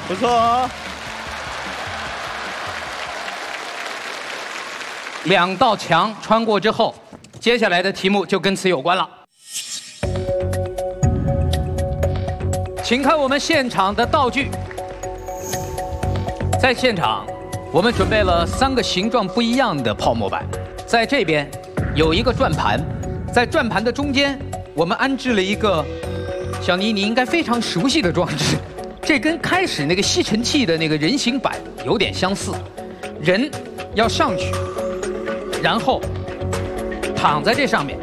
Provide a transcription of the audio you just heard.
不错哦。 2道墙穿过之后，接下来的题目就跟此有关了。请看我们现场的道具，在现场，我们准备了3个形状不一样的泡沫板，在这边有一个转盘，在转盘的中间，我们安置了一个小倪你应该非常熟悉的装置，这跟开始那个吸尘器的那个人形板有点相似，人要上去，然后躺在这上面，